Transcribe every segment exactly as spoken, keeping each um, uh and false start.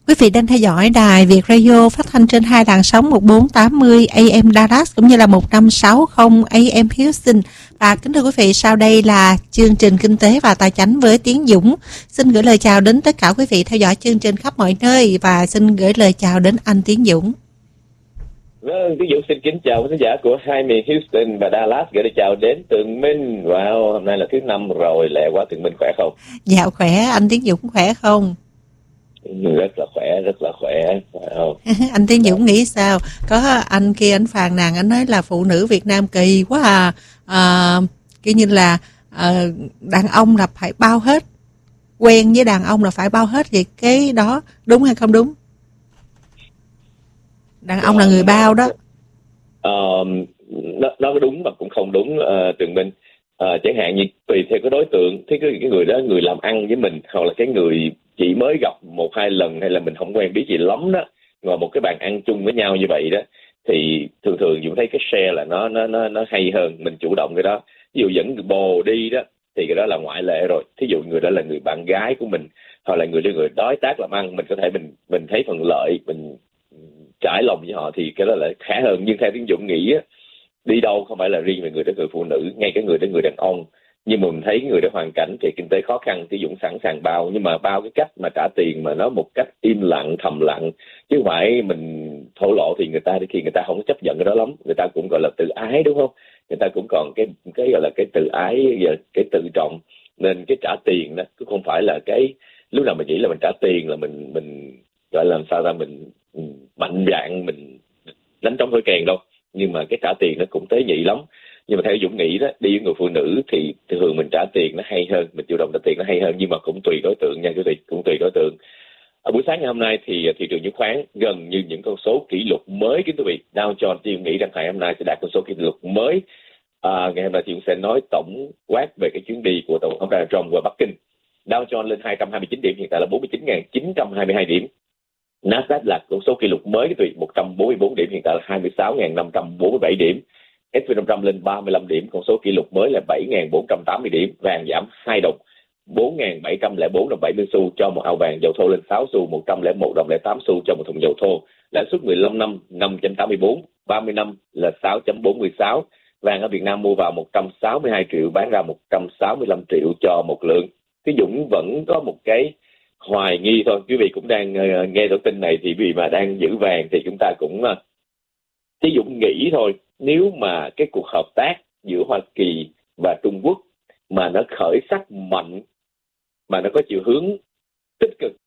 Quý vị đang theo dõi đài Việt Radio phát thanh trên hai làn sóng một bốn tám mươi A M Dallas cũng như là một năm sáu mươi A M Houston. Và kính thưa quý vị, sau đây là chương trình Kinh tế và Tài chánh với Tiến Dũng. Xin gửi lời chào đến tất cả quý vị theo dõi chương trình khắp mọi nơi và xin gửi lời chào đến anh Tiến Dũng. Vâng, Tiến Dũng xin kính chào quý khán giả của hai miền Houston và Dallas, gửi lời chào đến Tường Minh. Wow, hôm nay là thứ năm rồi, lẹ quá. Tường Minh khỏe không? Dạ khỏe, anh Tiến Dũng khỏe không? Rất là khỏe, rất là khỏe, phải không? Anh Tiến Dũng nghĩ sao? Có anh kia anh phàn nàn, anh nói là phụ nữ Việt Nam kỳ quá à, à kiểu như là à, đàn ông là phải bao hết, quen với đàn ông là phải bao hết, vậy cái đó đúng hay không đúng? Đàn ông là người bao đó. Ờ, nó, nó đúng mà cũng không đúng, uh, Tường Minh. Uh, chẳng hạn như tùy theo cái đối tượng, thì cái, cái người đó người làm ăn với mình, hoặc là cái người chỉ mới gặp một hai lần, hay là mình không quen biết gì lắm đó, ngồi một cái bàn ăn chung với nhau như vậy đó, thì thường thường Dũng thấy cái share là nó nó nó nó hay hơn, mình chủ động cái đó. Ví dụ dẫn người bồ đi đó thì cái đó là ngoại lệ rồi. Thí dụ người đó là người bạn gái của mình, hoặc là người người đối tác làm ăn, mình có thể mình mình thấy phần lợi, mình trải lòng với họ thì cái đó lại khá hơn. Nhưng theo Tiến Dũng nghĩ á, đi đâu không phải là riêng về người đó người phụ nữ, ngay cái người đó người đàn ông, nhưng mà mình thấy người đó hoàn cảnh thì kinh tế khó khăn thì Dũng sẵn sàng bao, nhưng mà bao cái cách mà trả tiền mà nó một cách im lặng thầm lặng, chứ không phải mình thổ lộ, thì người ta khi người ta không chấp nhận cái đó lắm, người ta cũng gọi là tự ái, đúng không? Người ta cũng còn cái cái gọi là cái tự ái, cái tự trọng, nên cái trả tiền đó cũng không phải là cái lúc nào mình nghĩ là mình trả tiền là mình mình gọi là làm sao ra mình mạnh dạn mình đánh trống thổi kèn đâu, nhưng mà cái trả tiền nó cũng tế nhị lắm. Nhưng mà theo Dũng nghĩ đó, đi với người phụ nữ thì thường mình trả tiền nó hay hơn, mình chủ động trả tiền nó hay hơn, nhưng mà cũng tùy đối tượng nha quý vị, cũng tùy đối tượng. Ở buổi sáng ngày hôm nay thì thị trường chứng khoán gần như những con số kỷ lục mới kính quý vị. Dow Jones thì Dũng nghĩ rằng ngày hôm nay sẽ đạt con số kỷ lục mới. À, ngày hôm nay thì Dũng sẽ nói tổng quát về cái chuyến đi của tổng thống Donald Trump qua Bắc Kinh. Dow Jones lên hai trăm hai mươi chín điểm, hiện tại là bốn mươi chín nghìn chín trăm hai mươi hai điểm. Nasdaq là con số kỷ lục mới quý vị, một trăm bốn mươi bốn điểm, hiện tại là hai mươi sáu nghìn năm trăm bốn mươi bảy điểm. ét and pê năm trăm lên ba mươi lăm điểm, con số kỷ lục mới là bảy nghìn bốn trăm tám mươi điểm. Vàng giảm hai đồng, bốn nghìn bảy trăm lẻ bốn đồng bảy mươi xu cho một ao vàng. Dầu thô lên sáu xu, một trăm lẻ một đồng lẻ tám xu cho một thùng dầu thô. Lãi suất mười lăm năm năm chấm tám mươi bốn, ba mươi năm là sáu chấm bốn mươi sáu. Vàng ở Việt Nam mua vào một trăm sáu mươi hai triệu, bán ra một trăm sáu mươi lăm triệu cho một lượng. Cái Dũng vẫn có một cái hoài nghi thôi, quý vị cũng đang uh, nghe được tin này thì vì mà đang giữ vàng thì chúng ta cũng uh, Ví dụ nghĩ thôi, nếu mà cái cuộc hợp tác giữa Hoa Kỳ và Trung Quốc mà nó khởi sắc mạnh, mà nó có chiều hướng tích cực,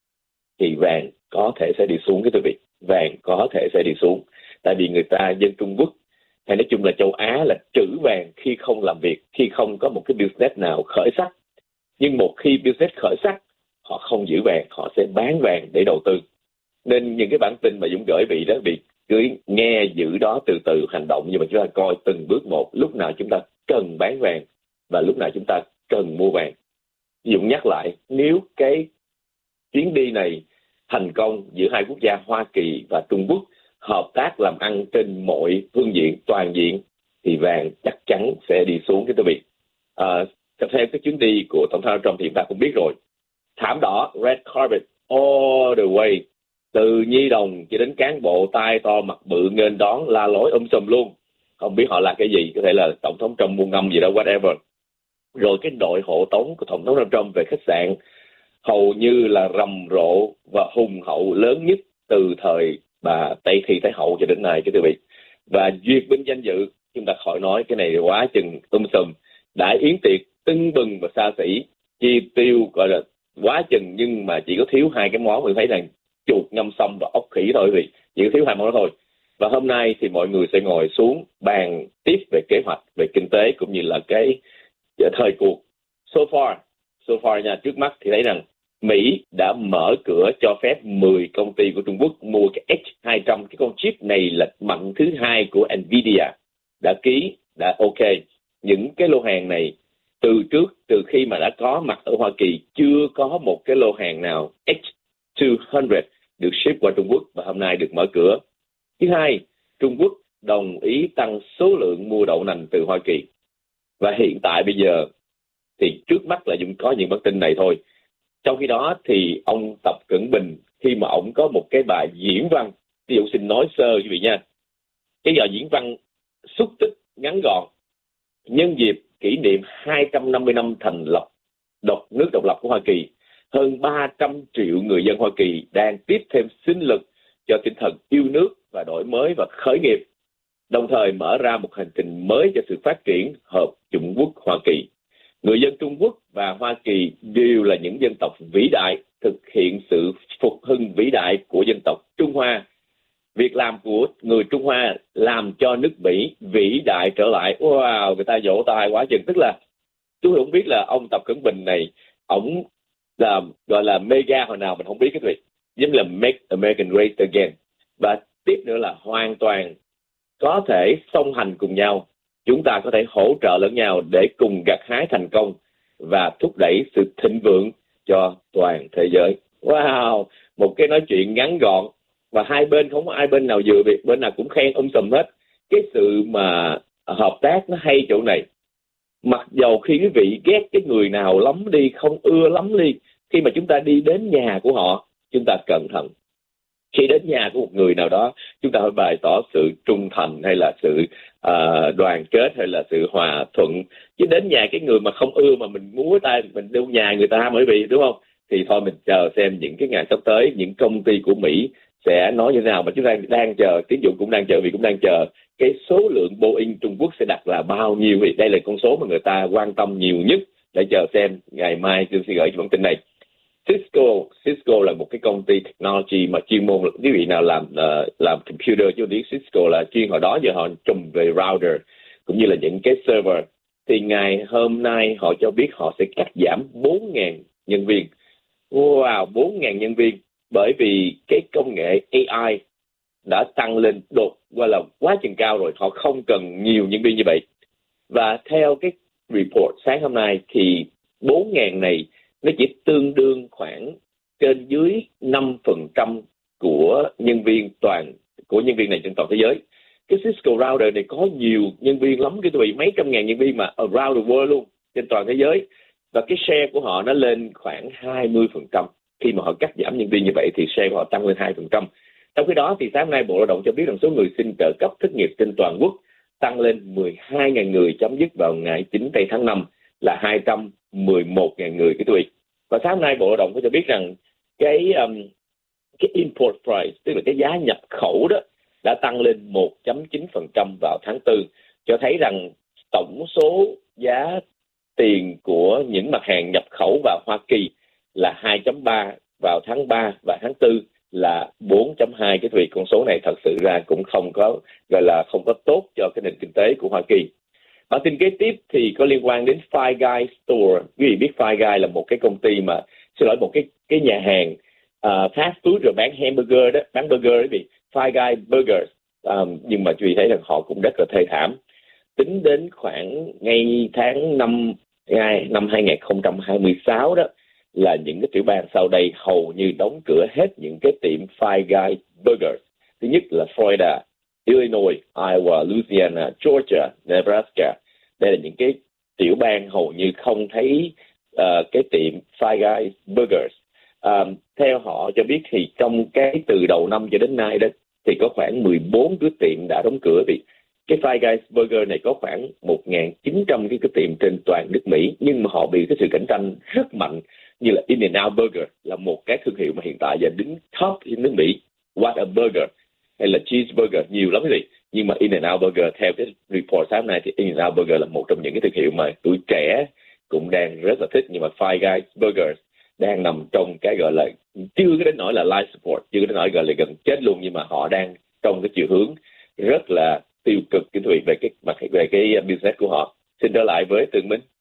thì vàng có thể sẽ đi xuống cái quý vị. Vàng có thể sẽ đi xuống. Tại vì người ta, dân Trung Quốc, hay nói chung là châu Á, là trữ vàng khi không làm việc, khi không có một cái business nào khởi sắc. Nhưng một khi business khởi sắc, họ không giữ vàng, họ sẽ bán vàng để đầu tư. Nên những cái bản tin mà Dũng gửi vị đó, bị cứ nghe giữ đó, từ từ hành động, nhưng mà chúng ta coi từng bước một, lúc nào chúng ta cần bán vàng và lúc nào chúng ta cần mua vàng. Dũng nhắc lại, nếu cái chuyến đi này thành công giữa hai quốc gia Hoa Kỳ và Trung Quốc, hợp tác làm ăn trên mọi phương diện, toàn diện, thì vàng chắc chắn sẽ đi xuống cái quý vị. À, theo cái chuyến đi của Tổng thống Trump thì chúng ta cũng biết rồi, thảm đỏ, red carpet all the way, từ nhi đồng cho đến cán bộ tai to mặt bự nghênh đón la lối um sùm luôn, không biết họ là cái gì, có thể là tổng thống Trump mua ngâm gì đó, whatever. Rồi cái đội hộ tống của tổng thống Trump về khách sạn hầu như là rầm rộ và hùng hậu, lớn nhất từ thời bà Tây Thi Thái Hậu cho đến nay cái quý vị. Và duyệt binh danh dự, chúng ta khỏi nói, cái này quá chừng um sùm, đã yến tiệc tưng bừng và xa xỉ, chi tiêu gọi là quá chừng, nhưng mà chỉ có thiếu hai cái món mình thấy rằng chuột ngâm sông và ốc khỉ thôi vì chỉ có thiếu hai món đó thôi. Và hôm nay thì mọi người sẽ ngồi xuống bàn tiếp về kế hoạch về kinh tế cũng như là cái thời cuộc. So far, so far nha, trước mắt thì thấy rằng Mỹ đã mở cửa cho phép mười công ty của Trung Quốc mua cái H hai trăm, cái con chip này là mạnh thứ hai của Nvidia, đã ký, đã ok. Những cái lô hàng này từ trước, từ khi mà đã có mặt ở Hoa Kỳ, chưa có một cái lô hàng nào H hai trăm được ship qua Trung Quốc và hôm nay được mở cửa. Thứ hai, Trung Quốc đồng ý tăng số lượng mua đậu nành từ Hoa Kỳ. Và hiện tại bây giờ thì trước mắt là chúng có những bản tin này thôi. Trong khi đó thì ông Tập Cận Bình khi mà ông có một cái bài diễn văn, ví dụ xin nói sơ quý vị nha, cái giờ diễn văn xúc tích ngắn gọn nhân dịp kỷ niệm hai trăm năm mươi năm thành lập độc nước độc lập của Hoa Kỳ. Hơn ba trăm triệu người dân Hoa Kỳ đang tiếp thêm sinh lực cho tinh thần yêu nước và đổi mới và khởi nghiệp, đồng thời mở ra một hành trình mới cho sự phát triển hợp chủng quốc Hoa Kỳ. Người dân Trung Quốc và Hoa Kỳ đều là những dân tộc vĩ đại, thực hiện sự phục hưng vĩ đại của dân tộc Trung Hoa. Việc làm của người Trung Hoa làm cho nước Mỹ vĩ đại trở lại. Wow, người ta vỗ tay quá chừng. Tức là tôi không biết là ông Tập Cận Bình này, ông là gọi là mega hồi nào mình không biết cái việc, giống là Make American Great Again. Và tiếp nữa là hoàn toàn có thể song hành cùng nhau. Chúng ta có thể hỗ trợ lẫn nhau để cùng gặt hái thành công và thúc đẩy sự thịnh vượng cho toàn thế giới. Wow, một cái nói chuyện ngắn gọn và hai bên không có ai bên nào dự việc, bên nào cũng khen um sùm hết. Cái sự mà hợp tác nó hay chỗ này. Mặc dầu khi quý vị ghét cái người nào lắm đi, không ưa lắm đi, khi mà chúng ta đi đến nhà của họ, chúng ta cẩn thận. Khi đến nhà của một người nào đó, chúng ta phải bày tỏ sự trung thành hay là sự uh, đoàn kết hay là sự hòa thuận. Chứ đến nhà cái người mà không ưa mà mình múa tay, mình đu nhà người ta mới bị, đúng không? Thì thôi mình chờ xem những cái ngày sắp tới, những công ty của Mỹ sẽ nói như thế nào. Mà chúng ta đang chờ, Tiến Dũng cũng đang chờ, vì cũng đang chờ cái số lượng Boeing Trung Quốc sẽ đặt là bao nhiêu. Vì đây là con số mà người ta quan tâm nhiều nhất, để chờ xem ngày mai tôi sẽ gửi cho bản tin này. Cisco, Cisco là một cái công ty technology mà chuyên môn, quý vị nào làm uh, làm computer chứ biết Cisco là chuyên hồi đó giờ họ trùm về router cũng như là những cái server. Thì ngày hôm nay họ cho biết họ sẽ cắt giảm bốn nghìn nhân viên. Wow, bốn nghìn nhân viên, bởi vì cái công nghệ a i đã tăng lên đột qua là quá chừng cao rồi, họ không cần nhiều nhân viên như vậy. Và theo cái report sáng hôm nay thì bốn nghìn này nó chỉ tương đương khoảng trên dưới năm phần trăm của nhân viên toàn của nhân viên này trên toàn thế giới. Cái Cisco router này có nhiều nhân viên lắm, cái tùy mấy trăm ngàn nhân viên mà around the world luôn, trên toàn thế giới. Và cái share của họ nó lên khoảng hai mươi phần trăm. Khi mà họ cắt giảm nhân viên như vậy thì share của họ tăng lên hai phần trăm. Trong khi đó thì sáng nay Bộ Lao động cho biết rằng số người xin trợ cấp thất nghiệp trên toàn quốc tăng lên mười hai nghìn người, chấm dứt vào ngày chín tây tháng năm là hai trăm mười một nghìn người cái tuổi. Và sáng nay Bộ Lao động có cho biết rằng cái um, cái import price, tức là cái giá nhập khẩu đó, đã tăng lên một phẩy chín phần trăm vào tháng tư, cho thấy rằng tổng số giá tiền của những mặt hàng nhập khẩu vào Hoa Kỳ là hai phẩy ba vào tháng ba và tháng tư là bốn phẩy hai. Cái vì con số này thật sự ra cũng không có gọi là không có tốt cho cái nền kinh tế của Hoa Kỳ. Bản tin kế tiếp thì có liên quan đến Five Guys Store. Quý vị biết Five Guys là một cái công ty mà, xin lỗi, một cái cái nhà hàng uh, fast food rồi bán hamburger đó, bán burger đó quý vị, Five Guys Burgers. Um, nhưng mà quý vị thấy rằng họ cũng rất là thê thảm. Tính đến khoảng ngay tháng năm năm hai không hai sáu đó, là những cái tiểu bang sau đây hầu như đóng cửa hết những cái tiệm Five Guys Burgers. Thứ nhất là Florida, Illinois, Iowa, Louisiana, Georgia, Nebraska. Đây là những cái tiểu bang hầu như không thấy uh, cái tiệm Five Guys Burgers. Um, theo họ cho biết thì trong cái từ đầu năm cho đến nay đó thì có khoảng mười bốn cái tiệm đã đóng cửa. Vì cái Five Guys Burger này có khoảng một nghìn chín trăm cái, cái tiệm trên toàn nước Mỹ, nhưng mà họ bị cái sự cạnh tranh rất mạnh, như là In-N-Out Burger là một cái thương hiệu mà hiện tại giờ đứng top trên nước Mỹ. What a Burger hay là Cheeseburger nhiều lắm quý vị. Nhưng mà In-N-Out Burger theo cái report sáng nay thì In-N-Out Burger là một trong những cái thương hiệu mà tuổi trẻ cũng đang rất là thích. Nhưng mà Five Guys Burgers đang nằm trong cái gọi là chưa có đến nỗi là life support, chưa có đến nỗi gọi là gần chết luôn, nhưng mà họ đang trong cái chiều hướng rất là tiêu cực cái thủy về cái mặt về cái business của họ. Xin trở lại với Tường Minh.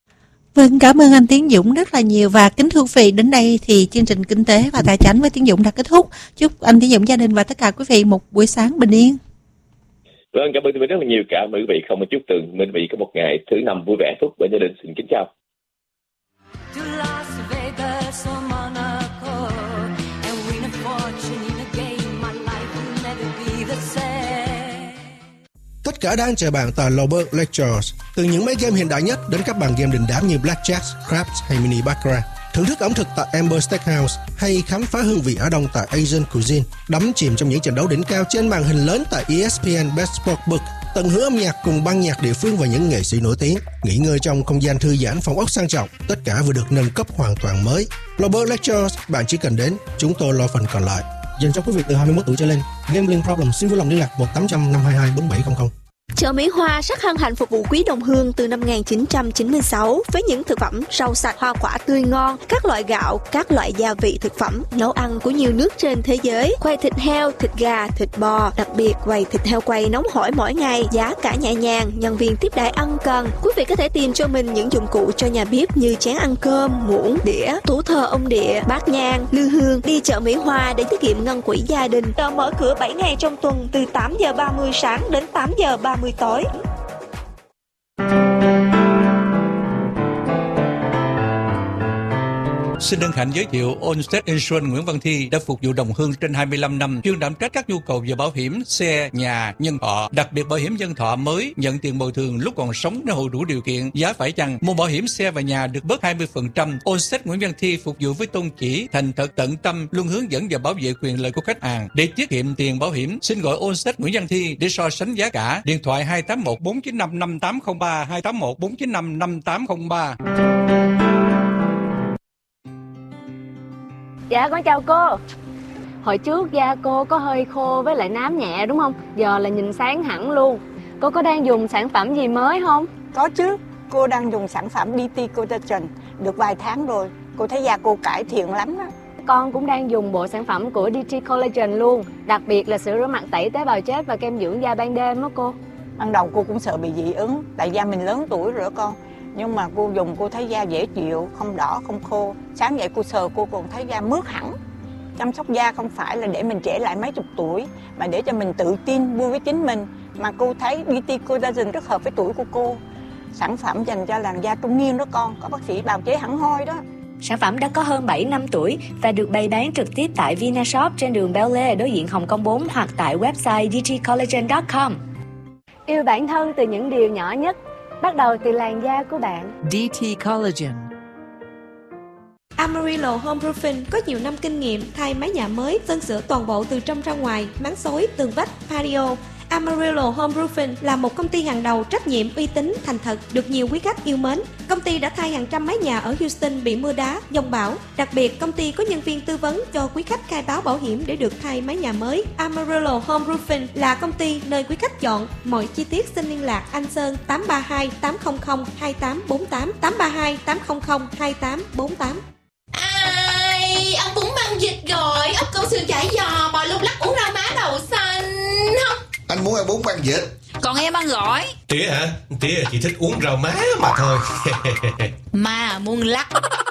Vâng, cảm ơn anh Tiến Dũng rất là nhiều. Và kính thưa quý vị, đến đây thì chương trình Kinh tế và Tài chính với Tiến Dũng đã kết thúc. Chúc anh Tiến Dũng, gia đình và tất cả quý vị một buổi sáng bình yên. Vâng, cảm ơn Tường Minh rất là nhiều. Cảm ơn quý vị không một chút Tường Minh vị có một ngày thứ năm vui vẻ phúc bên gia đình. Xin kính chào. Tất cả đang chờ bạn tại Lobert Lectures. Từ những máy game hiện đại nhất đến các bàn game đình đám như Blackjack, Craps hay Mini Baccarat. thưởng thức ẩm thực tại Amber Steakhouse hay khám phá hương vị Á Đông tại Asian Cuisine, đắm chìm trong những trận đấu đỉnh cao trên màn hình lớn tại E S P N Best Sportsbook, tận hưởng âm nhạc cùng ban nhạc địa phương và những nghệ sĩ nổi tiếng, nghỉ ngơi trong không gian thư giãn phòng ốc sang trọng, tất cả vừa được nâng cấp hoàn toàn mới. Lobert Lectures, bạn chỉ cần đến, chúng tôi lo phần còn lại. Dành cho quý vị từ hai mươi mốt tuổi trở lên. Gambling problem xin vui lòng liên lạc một tám trăm năm hai hai bốn bảy không không. Chợ Mỹ Hoa rất hân hạnh phục vụ quý đồng hương từ năm một nghìn chín trăm chín mươi sáu với những thực phẩm rau sạch, hoa quả tươi ngon, các loại gạo, các loại gia vị thực phẩm, nấu ăn của nhiều nước trên thế giới, quay thịt heo, thịt gà, thịt bò, đặc biệt quầy thịt heo quay nóng hổi mỗi ngày, giá cả nhẹ nhàng, nhân viên tiếp đãi ân cần. Quý vị có thể tìm cho mình những dụng cụ cho nhà bếp như chén ăn cơm, muỗng, đĩa, tủ thờ ông địa, bát nhang, lư hương. Đi chợ Mỹ Hoa để tiết kiệm ngân quỹ gia đình. Chợ mở cửa bảy ngày trong tuần từ tám giờ ba mươi sáng đến tám giờ ba mươi tối. Xin hân hạnh giới thiệu Allstate Insurance Nguyễn Văn Thi đã phục vụ đồng hương trên hai mươi lăm năm, chuyên đảm trách các nhu cầu về bảo hiểm xe, nhà, nhân thọ, đặc biệt bảo hiểm nhân thọ mới nhận tiền bồi thường lúc còn sống nếu hộ đủ điều kiện, giá phải chăng. Mua bảo hiểm xe và nhà được bớt hai mươi phần trăm. Allstate Nguyễn Văn Thi phục vụ với tôn chỉ thành thật tận tâm, luôn hướng dẫn và bảo vệ quyền lợi của khách hàng. Để tiết kiệm tiền bảo hiểm, xin gọi Allstate Nguyễn Văn Thi để so sánh giá cả. Điện thoại hai tám một bốn chín năm năm tám không ba, hai tám một bốn chín năm năm tám không ba. Dạ con chào cô. Hồi trước da cô có hơi khô với lại nám nhẹ đúng không? Giờ là nhìn sáng hẳn luôn. Cô có đang dùng sản phẩm gì mới không? Có chứ, cô đang dùng sản phẩm đê tê Collagen được vài tháng rồi. Cô thấy da cô cải thiện lắm đó. Con cũng đang dùng bộ sản phẩm của đê tê Collagen luôn. Đặc biệt là sữa rửa mặt tẩy tế bào chết và kem dưỡng da ban đêm đó cô. Ban đầu cô cũng sợ bị dị ứng, tại da mình lớn tuổi rồi đó con. Nhưng mà cô dùng cô thấy da dễ chịu, không đỏ, không khô. Sáng dậy cô sờ cô còn thấy da mướt hẳn. Chăm sóc da không phải là để mình trẻ lại mấy chục tuổi, mà để cho mình tự tin, vui với chính mình. Mà cô thấy đê tê Collagen rất hợp với tuổi của cô. Sản phẩm dành cho làn da trung niên đó con, có bác sĩ bào chế hẳn hoi đó. Sản phẩm đã có hơn bảy năm tuổi và được bày bán trực tiếp tại Vinashop trên đường Bel Air đối diện Hồng Kông bốn hoặc tại website d t collagen chấm com. Yêu bản thân từ những điều nhỏ nhất, bắt đầu từ làn da của bạn. đê tê Collagen. Amarillo Home Roofing có nhiều năm kinh nghiệm thay mái nhà mới, sơn sửa toàn bộ từ trong ra ngoài, máng xối, tường vách, patio. Amarillo Home Roofing là một công ty hàng đầu, trách nhiệm, uy tín, thành thật, được nhiều quý khách yêu mến. Công ty đã thay hàng trăm mái nhà ở Houston bị mưa đá, dông bão. Đặc biệt, công ty có nhân viên tư vấn cho quý khách khai báo bảo hiểm để được thay mái nhà mới. Amarillo Home Roofing là công ty nơi quý khách chọn. Mọi chi tiết xin liên lạc anh Sơn tám ba hai tám không không hai tám bốn tám, tám ba hai tám không không hai tám bốn tám. Ai, ông bún băng vịt rồi, ốc câu sườn chả giò, bò lúc lắc, uống rau má đậu xanh không? Anh muốn ăn bún băng vịt, còn em ăn gỏi. Tía hả? Tía chỉ thích uống rau má mà thôi. Mà muốn lắc.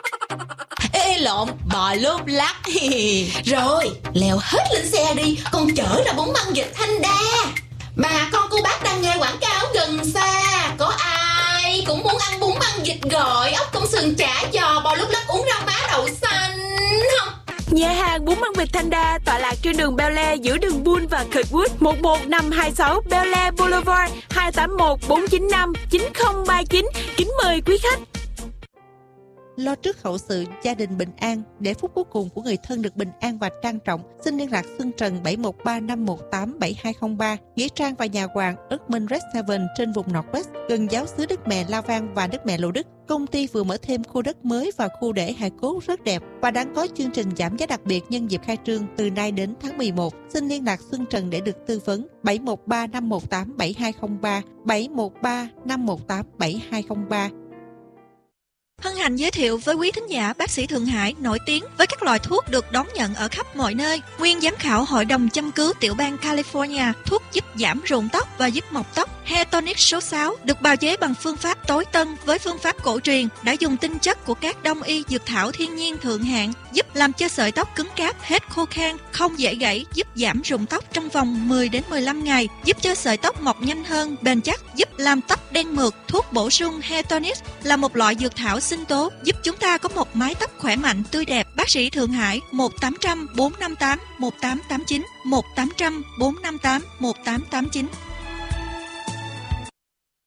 Ê lộn, bò lúc lắc. Rồi, leo hết lên xe đi, con chở ra bún băng vịt Thanh Đa. Mà con cô bác đang nghe quảng cáo gần xa. Có ai cũng muốn ăn bún băng vịt gỏi, ốc công sườn chả giò, bò lúc lắc, uống rau má đậu xanh không? Nhà hàng bún băng vịt Thanh Đa tọa lạc trên đường Bel Air giữa đường Bull và Kirkwood, một một năm hai sáu Bel Air Boulevard, hai tám một bốn chín năm chín không ba chín. Kính mời quý khách. Lo trước hậu sự, gia đình bình an, để phút cuối cùng của người thân được bình an và trang trọng. Xin liên lạc Xuân Trần bảy một ba năm một tám bảy hai không ba, Nghĩa Trang và nhà hoàng Ước Minh Red Seven trên vùng Northwest, gần giáo xứ Đức Mẹ La Vang và Đức Mẹ Lộ Đức. Công ty vừa mở thêm khu đất mới và khu để hài cốt rất đẹp và đang có chương trình giảm giá đặc biệt nhân dịp khai trương từ nay đến tháng mười một. Xin liên lạc Xuân Trần để được tư vấn. bảy một ba năm một tám bảy hai không ba, bảy một ba năm một tám bảy hai không ba. Hân hạnh giới thiệu với quý thính giả bác sĩ Thượng Hải nổi tiếng với các loại thuốc được đón nhận ở khắp mọi nơi. Nguyên giám khảo Hội đồng châm cứu tiểu bang California, thuốc giúp giảm rụng tóc và giúp mọc tóc. Hair Tonic số sáu được bào chế bằng phương pháp tối tân với phương pháp cổ truyền, đã dùng tinh chất của các đông y dược thảo thiên nhiên thượng hạng, giúp làm cho sợi tóc cứng cáp, hết khô khan, không dễ gãy, giúp giảm rụng tóc trong vòng mười đến mười lăm ngày, giúp cho sợi tóc mọc nhanh hơn, bền chắc, giúp làm tóc đen mượt. Thuốc bổ sung Hair Tonic là một loại dược thảo sinh tố giúp chúng ta có một mái tóc khỏe mạnh, tươi đẹp. Bác sĩ Thượng Hải một tám không không bốn năm tám một tám tám chín, một tám không không bốn năm tám một tám tám chín.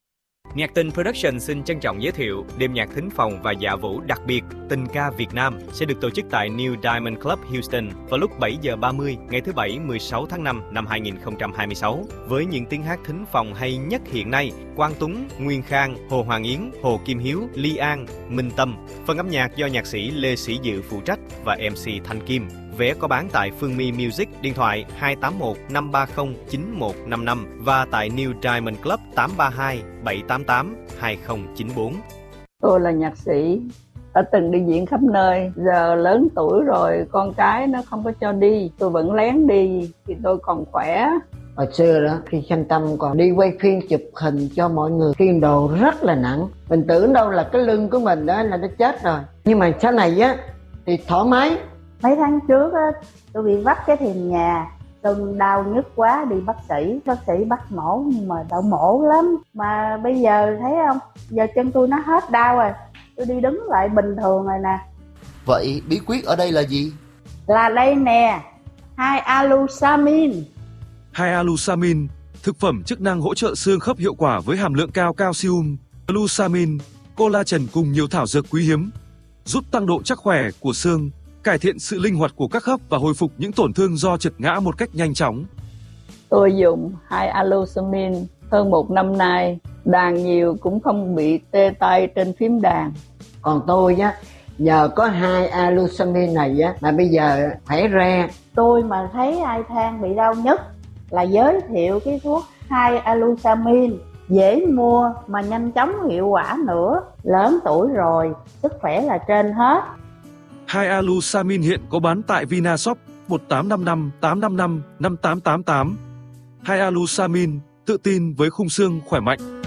Nhạc Tình Production xin trân trọng giới thiệu đêm nhạc thính phòng và dạ vũ đặc biệt Tình ca Việt Nam sẽ được tổ chức tại New Diamond Club Houston vào lúc bảy giờ ba mươi ngày thứ Bảy mười sáu tháng năm năm hai nghìn không trăm hai mươi sáu với những tiếng hát thính phòng hay nhất hiện nay: Quang Tuấn, Nguyên Khang, Hồ Hoàng Yến, Hồ Kim Hiếu, Ly An, Minh Tâm. Phần âm nhạc do nhạc sĩ Lê Sĩ Dự phụ trách và em xê Thanh Kim. Vé có bán tại Phương My Music, điện thoại hai tám một năm ba không chín một năm năm và tại New Diamond Club tám ba hai bảy tám tám hai không chín bốn. Tôi là nhạc sĩ, đã từng đi diễn khắp nơi. Giờ lớn tuổi rồi, con cái nó không có cho đi, tôi vẫn lén đi thì tôi còn khỏe. Hồi xưa đó, khi Thanh Tâm còn đi quay phim chụp hình cho mọi người, khiêng đồ rất là nặng. Mình tưởng đâu là cái lưng của mình đó là nó chết rồi. Nhưng mà sau này á thì thoải mái. Mấy tháng trước á, tôi bị vắt cái thềm nhà, từng đau nhức quá đi bác sĩ, bác sĩ bắt mổ nhưng mà đau mổ lắm. Mà bây giờ thấy không, giờ chân tôi nó hết đau rồi, tôi đi đứng lại bình thường rồi nè. Vậy bí quyết ở đây là gì? Là đây nè, hai alusamin. hai alusamin, thực phẩm chức năng hỗ trợ xương khớp hiệu quả với hàm lượng cao calcium, alusamin, collagen cùng nhiều thảo dược quý hiếm, giúp tăng độ chắc khỏe của xương, cải thiện sự linh hoạt của các khớp và hồi phục những tổn thương do trượt ngã một cách nhanh chóng. Tôi dùng hai alusamin hơn một năm nay, đàn nhiều cũng không bị tê tay trên phím đàn. Còn tôi á, nhờ có hai alusamin này á mà bây giờ khỏe re. Tôi mà thấy ai than bị đau nhức là giới thiệu cái thuốc hai alusamin, dễ mua mà nhanh chóng hiệu quả nữa. Lớn tuổi rồi, sức khỏe là trên hết. hai alusamin hiện có bán tại Vinashop một tám năm năm tám năm năm năm tám tám tám. hai alusamin tự tin với khung xương khỏe mạnh.